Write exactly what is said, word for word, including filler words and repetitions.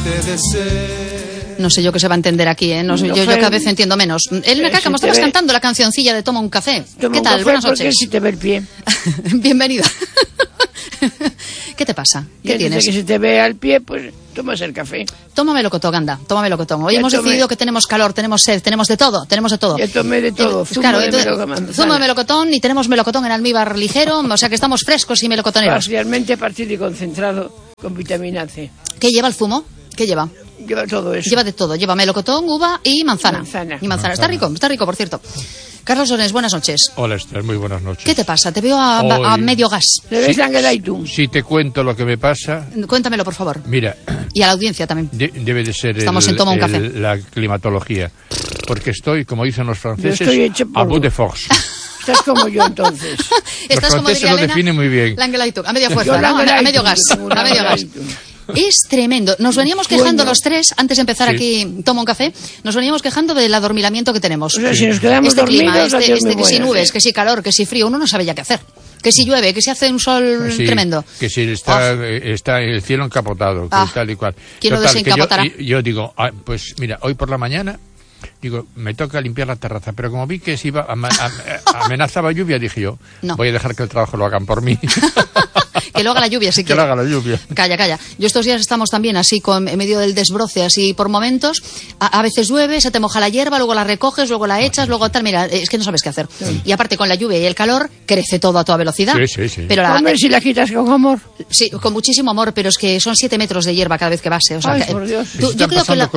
te deseo. No sé yo qué se va a entender aquí, ¿eh? No, yo, yo cada vez entiendo menos. Elena Caca, me estabas cantando la cancioncilla de Toma un café. Toma ¿Qué tal? Un café. Buenas noches. Si te ve el pie. Bienvenida. ¿Qué te pasa? ¿Qué y tienes? Que si te ve al pie, pues tomas el café. Tómame locotón, anda, tómame locotón. Hoy Ya hemos tomé. decidido que tenemos calor, tenemos sed, tenemos de todo, tenemos de todo. Ya tomé de todo, Eh, zumo claro, de entonces, melocotón. zumo de melocotón y tenemos melocotón en almíbar ligero, o sea que estamos frescos y melocotoneros. Parcialmente partido y concentrado con vitamina C. ¿Qué lleva el zumo? ¿Qué lleva? Lleva todo eso. Lleva de todo, lleva melocotón, uva y manzana. Manzana. Y manzana. Está rico, está rico, por cierto. Carlos Donés, buenas noches. Hola Esther, muy buenas noches. ¿Qué te pasa? Te veo a, Hoy- a medio gas. ¿Le ves la anguela y tú? Si te cuento lo que me pasa, Cuéntamelo, por favor. mira, Y a la audiencia también. de- debe de ser Estamos el- en Toma un café. el- la climatología. Porque estoy, como dicen los franceses, estoy hecho a polvo. bout de force. Estás como yo entonces. Estás como franceses diría lo Elena, definen muy bien. La Anguela y tú, a media Yo fuerza, la ¿no? A, Anguela a y medio tú, gas. yo tengo una A medio Anguela gas. y tú. Es tremendo. Nos veníamos quejando Sueño. los tres, antes de empezar Sí. aquí, Toma un café, nos veníamos quejando del adormilamiento que tenemos. O sea, si nos quedamos Este clima, dormidos, este, adiós, este muy que si buenas, nubes, ¿eh? que si calor, que si frío, uno no sabe ya qué hacer. Que si llueve, que si hace un sol Sí, tremendo. Que si está, eh, está el cielo encapotado, que Ah, tal y cual. ¿quién lo Total, que desencapotará? yo, yo digo, ah, pues mira, hoy por la mañana, digo, me toca limpiar la terraza, pero como vi que se iba, ama- am- amenazaba lluvia, dije yo, No. voy a dejar que el trabajo lo hagan por mí. Que lo haga la lluvia, si Que quiere. lo haga la lluvia. Calla, calla. Yo estos días estamos también así, con, en medio del desbroce, así por momentos. A, a veces llueve, se te moja la hierba, luego la recoges, luego la echas, luego tal. Mira, es que no sabes qué hacer. Y aparte, con la lluvia y el calor, crece todo a toda velocidad. Sí, sí, sí. Pero la, Hombre, si la quitas con amor. sí, con muchísimo amor, pero es que son siete metros de hierba cada vez que vas. ¿eh? O sea, Ay, que- por Dios. tú- yo Están creo que pasando la-